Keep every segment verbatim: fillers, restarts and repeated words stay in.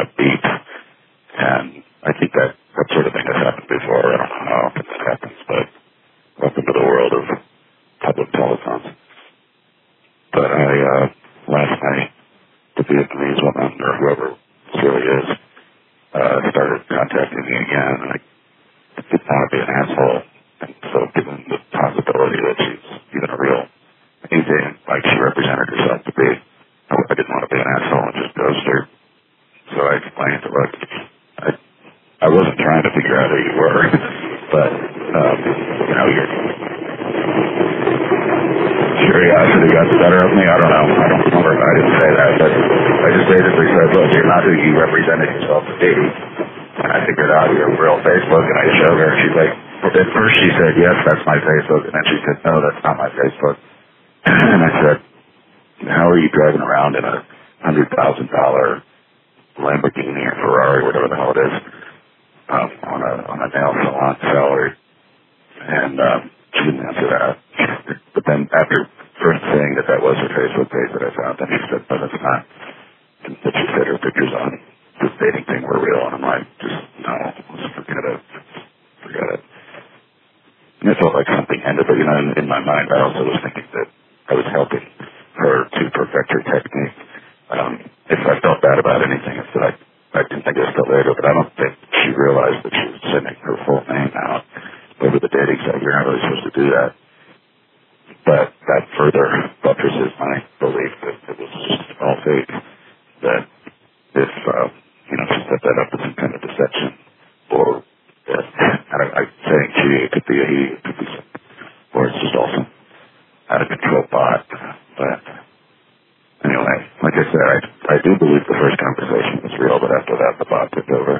upbeat. And I think that, that sort of thing has happened before. I don't know how often that happens, but welcome to the world of public telephones. But I, uh, last night, the Vietnamese woman, or whoever this really is, uh, started contacting me again, and I didn't want to be an asshole. And so given the possibility that she's even a real anything like she represented herself to be, I, I didn't want to be an asshole and just ghost her. So I explained to her, look, I, I wasn't trying to figure out who you were, but, um, you know, your curiosity got the better of me. I don't know. I don't remember. I didn't say that, but I just basically said, look, you're not who you represented yourself to be. And I figured out your real Facebook, and I showed her, and she's like, at first she said, yes, that's my Facebook, and then she said, no, that's not my Facebook. And I said, how are you driving around in a one hundred thousand dollars Lamborghini or Ferrari, whatever the hell it is, um, on a on a nail salon salary? And um, she didn't answer that. But then after first saying that that was her Facebook page that I found, then she said, no, that's not. And then she said her pictures on this dating thing were real, and I'm like, just, no, just forget it. Forget it. And it felt like something ended, but, you know, in, in my mind, I also was thinking that I was helping her to perfect her technique. Um, if I felt bad about anything, it's that I, I didn't think it was till later, but I don't think she realized that she was sending her full name out over the dating site. You're not really supposed to do that. But that further buttresses my belief that it was just all fake. That if, uh, you know, she set that up as some kind of deception, or, uh, I don't, I'm saying she, it could be a he, it could be some, or it's just also out of control bot. But anyway, like I said, I, I do believe the first conversation was real, but after that, the bot took over.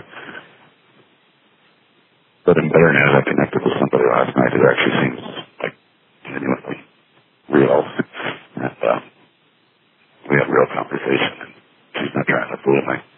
But in better news, I connected with somebody last night who actually seems like genuinely real. And uh, we had a real conversation, and she's not trying to fool me.